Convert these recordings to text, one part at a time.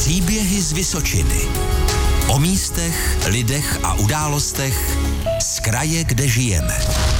Příběhy z Vysočiny. O místech, lidech a událostech z kraje, kde žijeme.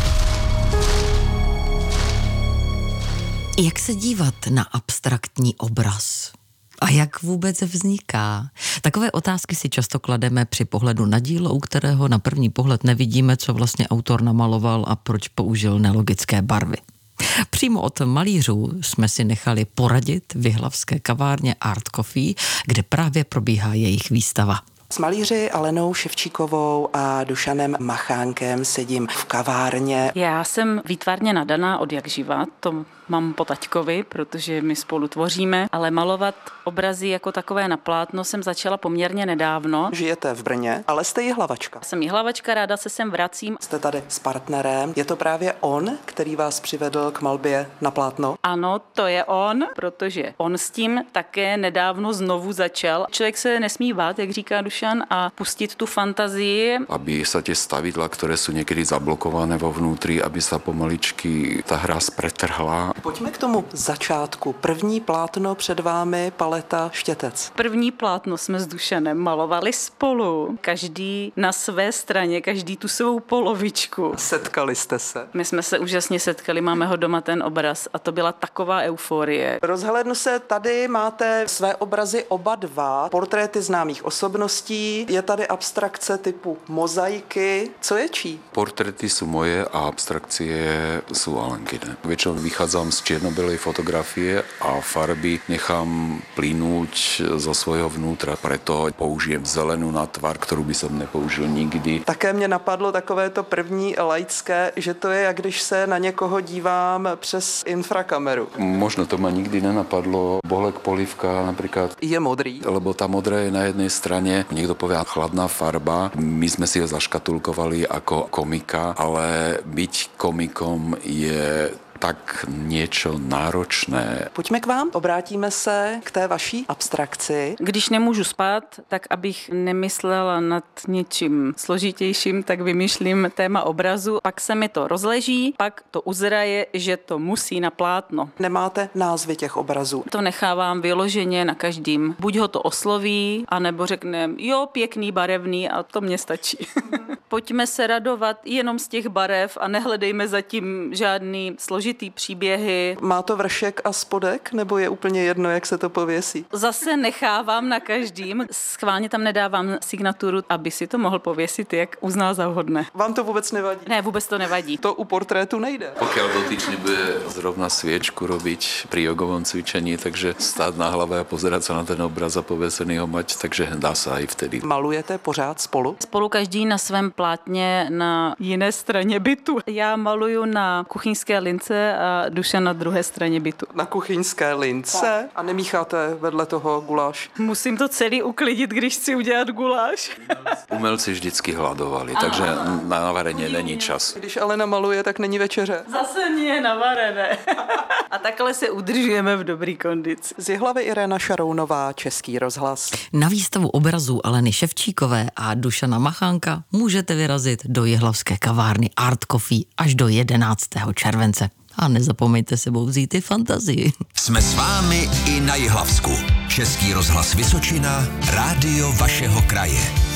Jak se dívat na abstraktní obraz? A jak vůbec vzniká? Takové otázky si často klademe při pohledu na dílo, u kterého na první pohled nevidíme, co vlastně autor namaloval a proč použil nelogické barvy. Přímo od malířů jsme si nechali poradit v jihlavské kavárně Art Coffee, kde právě probíhá jejich výstava. S malíři Alenou Ševčíkovou a Dušanem Machánkem sedím v kavárně. Já jsem výtvarně nadaná od jak živa, to mám po taťkovi, protože my spolu tvoříme, ale malovat obrazy jako takové na plátno jsem začala poměrně nedávno. Žijete v Brně, ale jste jihlavačka. Jsem jihlavačka, ráda se sem vracím. Jste tady s partnerem. Je to právě on, který vás přivedl k malbě na plátno? Ano, to je on, protože on s tím také nedávno znovu začal. Člověk se nesmí bát, jak říká Dušan, a pustit tu fantazii. Aby sa tie stavidlá, ktoré sú niekedy zablokované vo vnútri, aby sa pomaličky tá hra spretrhla. Pojďme k tomu začátku. První plátno před vámi, paleta Štětec. První plátno jsme s Dušanem malovali spolu. Každý na své straně, každý tu svou polovičku. Setkali jste se? My jsme se úžasně setkali, máme ho doma ten obraz a to byla taková euforie. Rozhlédnu se, tady máte své obrazy oba dva, portréty známých osobností, je tady abstrakce typu mozaiky. Co je čí? Portréty sú moje a abstrakcie sú Alenkine. Väčšinou vychádzam z čierno-bielej fotografie a farby nechám plynúť zo svojho vnútra, preto použijem zelenú na tvar, ktorú by som nepoužil nikdy. Také mě napadlo takové to první laické, že to je, jak když se na někoho dívám přes infrakameru. Možno to ma nikdy nenapadlo. Bohlek polívka napríklad Je modrý. lebo tá modrá je na jednej strane, niekto povie chladná farba. My sme si ho zaškatulkovali ako komika, ale byť komikom je tak niečo náročné. Pojďme k vám, obrátíme se k té vaší abstrakci. Když nemůžu spát, tak abych nemyslela nad něčím složitějším, tak vymýšlím téma obrazu. Pak se mi to rozleží, pak to uzraje, že to musí na plátno. Nemáte názvy těch obrazů. To nechávám vyloženě na každým. Buď ho to osloví, anebo řekne, jo, pěkný, barevný a to mně stačí. Pojďme se radovat jenom z těch barev a nehledejme zatím žádný složitý příběhy. Má to vršek a spodek, nebo je úplně jedno, jak se to pověsí? Zase nechávám na každým. Schválně tam nedávám signaturu, aby si to mohl pověsit, jak uzná za vhodné. Vám to vůbec nevadí? Ne, vůbec to nevadí. To u portrétu nejde. Pokiaľ dotyčný bude zrovna sviečku robiť pri jogovom cvičení, takže stáť na hlave a pozerať sa na ten obraz a povesený ho mať, takže dá sa aj vtedy. Malujete pořád spolu? Spolu každý na svém plátně na jiné straně bytu. Já maluju na kuchyňské lince a Duša na druhé straně bytu. Na kuchyňské lince? A nemícháte vedle toho guláš? Musím to celý uklidit, když chci udělat guláš. Umelci vždycky hladovali, takže na varenie není čas. Když Alena maluje, tak není večeře. Zase nie navarené. A takhle se udržujeme v dobrý kondici. Z Jihlavy Irena Šarounová, Český rozhlas. Na výstavu obrazů Aleny Ševčíkové a Dušana Machánka můžete vyrazit do jihlavské kavárny Art Coffee až do 11. července. A nezapomeňte sebou vzít i fantazii. Jsme s vámi i na Jihlavsku. Český rozhlas Vysočina, rádio vašeho kraje.